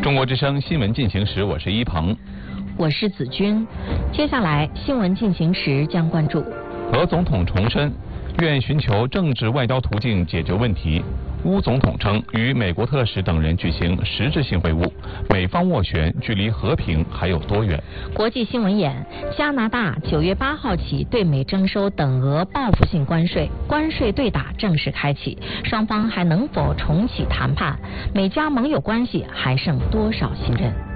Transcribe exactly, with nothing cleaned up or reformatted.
中国之声新闻进行时，我是一鹏， 我是子君。接下来新闻进行时将关注： 俄总统重申愿寻求政治外交途径解决问题。乌总统称与美国特使等人举行实质性会晤，美方斡旋距离和平还有多远？ 国际新闻眼：加拿大九月八号起对美征收等额报复性关税，关税对打正式开启，双方还能否重启谈判？美加盟友关系还剩多少信任？